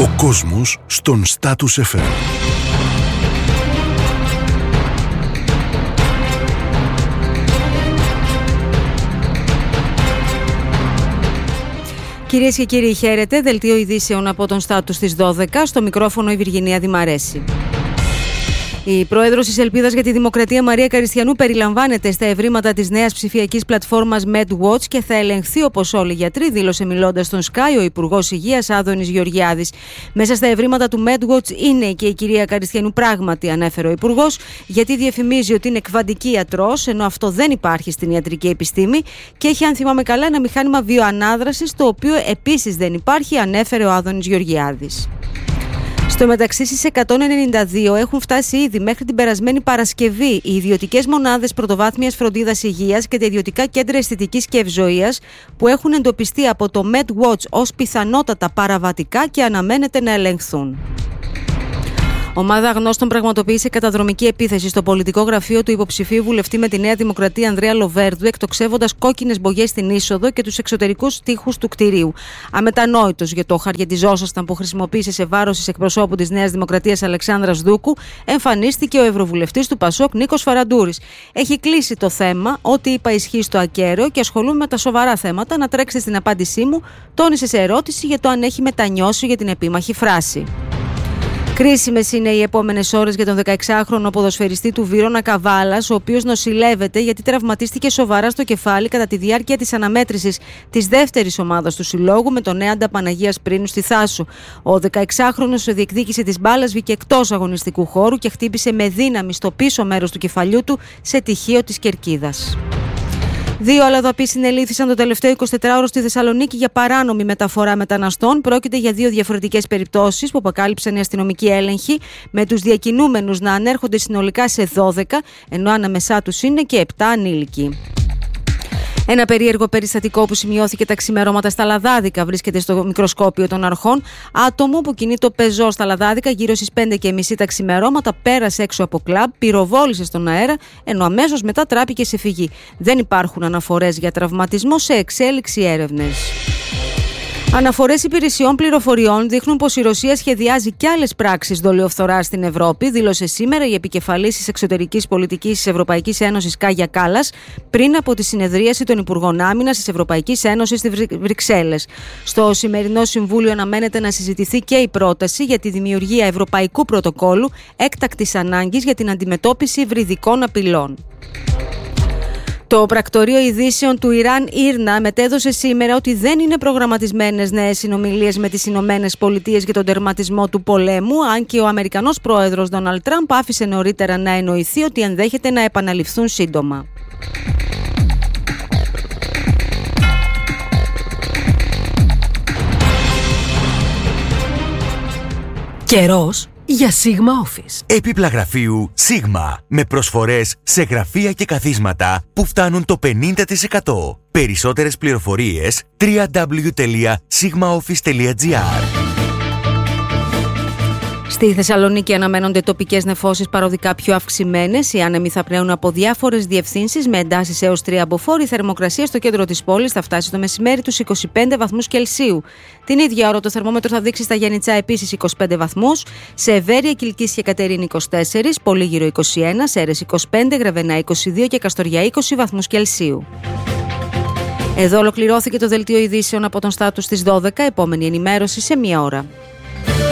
Ο κόσμος στον Status FM. Κυρίες και κύριοι, χαίρετε. Δελτίο ειδήσεων από τον Status στις 12. Στο μικρόφωνο η Βυργινία Δημαρέση. Η πρόεδρος της Ελπίδας για τη Δημοκρατία Μαρία Καριστιανού περιλαμβάνεται στα ευρήματα της νέας ψηφιακής πλατφόρμας MedWatch και θα ελεγχθεί όπως όλοι οι γιατροί, δήλωσε μιλώντας στον Sky ο Υπουργός Υγείας Άδωνης Γεωργιάδης. Μέσα στα ευρήματα του MedWatch είναι και η κυρία Καριστιανού, πράγματι, ανέφερε ο Υπουργός, γιατί διαφημίζει ότι είναι κβαντική ιατρός, ενώ αυτό δεν υπάρχει στην ιατρική επιστήμη, και έχει, αν θυμάμαι καλά, ένα μηχάνημα βιοανάδρασης, το οποίο επίσης δεν υπάρχει, ανέφερε ο Άδωνης Γεωργιάδης. Στο μεταξύ, στις 192 έχουν φτάσει ήδη μέχρι την περασμένη Παρασκευή οι ιδιωτικές μονάδες πρωτοβάθμιας φροντίδας υγείας και τα ιδιωτικά κέντρα αισθητικής και ευζοίας που έχουν εντοπιστεί από το MedWatch ως πιθανότατα παραβατικά και αναμένεται να ελεγχθούν. Ομάδα αγνώστων πραγματοποίησε καταδρομική επίθεση στο πολιτικό γραφείο του υποψηφίου βουλευτή με τη Νέα Δημοκρατία Ανδρέα Λοβέρδου, εκτοξεύοντας κόκκινες μπογιές στην είσοδο και τους εξωτερικούς τοίχους του κτηρίου. Αμετανόητος για το χαριετιζόσασταν που χρησιμοποίησε σε βάρος της εκπροσώπου της Νέας Δημοκρατίας Αλεξάνδρας Δούκου, εμφανίστηκε ο ευρωβουλευτής του Πασόκ Νίκος Φαραντούρης. Έχει κλείσει το θέμα, ό,τι είπα ισχύει στο ακέραιο και ασχολούμαι με τα σοβαρά θέματα. Να τρέξετε στην απάντησή μου, τόνισε σε ερώτηση για το αν έχει μετανιώσει για την επίμαχη φράση. Κρίσιμες είναι οι επόμενες ώρες για τον 16χρονο ποδοσφαιριστή του Βύρωνα Καβάλας, ο οποίος νοσηλεύεται γιατί τραυματίστηκε σοβαρά στο κεφάλι κατά τη διάρκεια της αναμέτρησης της δεύτερης ομάδας του συλλόγου με τον Νέαντα Παναγίας Πρίνου στη Θάσου. Ο 16χρονος διεκδίκησε τις μπάλας, βγήκε εκτός αγωνιστικού χώρου και χτύπησε με δύναμη στο πίσω μέρος του κεφαλιού του σε τυχείο της κερκίδας. 2 αλλοδαποί συνελήφθησαν το τελευταίο 24ωρο στη Θεσσαλονίκη για παράνομη μεταφορά μεταναστών. Πρόκειται για 2 διαφορετικές περιπτώσεις που αποκάλυψαν οι αστυνομικοί έλεγχοι, με τους διακινούμενους να ανέρχονται συνολικά σε 12, ενώ ανάμεσά τους είναι και 7 ανήλικοι. Ένα περίεργο περιστατικό που σημειώθηκε τα ξημερώματα στα Λαδάδικα βρίσκεται στο μικροσκόπιο των αρχών. Άτομο που κινεί το πεζό στα Λαδάδικα γύρω στις 5:30 τα ξημερώματα πέρασε έξω από κλαμπ, πυροβόλησε στον αέρα, ενώ αμέσως μετά τράπηκε σε φυγή. Δεν υπάρχουν αναφορές για τραυματισμό, σε εξέλιξη έρευνες. Αναφορές υπηρεσιών πληροφοριών δείχνουν πως η Ρωσία σχεδιάζει κι άλλες πράξεις δολιοφθοράς στην Ευρώπη, δήλωσε σήμερα η επικεφαλής της εξωτερικής πολιτικής της Ευρωπαϊκής Ένωσης Κάγια Κάλλας πριν από τη συνεδρίαση των Υπουργών Άμυνας της Ευρωπαϊκής Ένωσης στις Βρυξέλλες. Στο σημερινό Συμβούλιο αναμένεται να συζητηθεί και η πρόταση για τη δημιουργία Ευρωπαϊκού Πρωτοκόλου έκτακτης ανάγκης για την αντιμετώπιση υβριδικών απειλών. Το πρακτορείο ειδήσεων του Ιράν Ήρνα μετέδωσε σήμερα ότι δεν είναι προγραμματισμένες νέες συνομιλίες με τις Ηνωμένες Πολιτείες για τον τερματισμό του πολέμου, αν και ο Αμερικανός πρόεδρος Ντόναλντ Τραμπ άφησε νωρίτερα να εννοηθεί ότι ενδέχεται να επαναληφθούν σύντομα. Καιρός για Sigma Office. Επίπλα γραφείου Sigma με προσφορές σε γραφεία και καθίσματα που φτάνουν το 50%. Περισσότερες πληροφορίες www.sigmaoffice.gr. Στη Θεσσαλονίκη αναμένονται τοπικές νεφώσεις παροδικά πιο αυξημένες. Οι άνεμοι θα πνέουν από διάφορες διευθύνσεις με εντάσεις έως 3 μποφόρ. Η θερμοκρασία στο κέντρο της πόλης θα φτάσει το μεσημέρι τους 25 βαθμούς Κελσίου. Την ίδια ώρα το θερμόμετρο θα δείξει στα Γιαννιτσά επίσης 25 βαθμούς. Σε Ευέρεια, Κιλκής και Κατερίνη 24, Πολύγυρο 21, Σέρρες 25, Γρεβενά 22 και Καστοριά 20 βαθμούς Κελσίου. Εδώ ολοκληρώθηκε το δελτίο ειδήσεων από τον Status στις 12. Επόμενη ενημέρωση σε 1 ώρα.